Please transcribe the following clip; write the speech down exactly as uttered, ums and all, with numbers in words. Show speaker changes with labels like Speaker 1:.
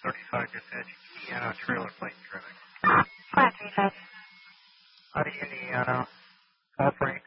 Speaker 1: thirty-five dispatch, Indiana trailer plate driven.
Speaker 2: Class three five.
Speaker 1: Howdy, Indiana. Call for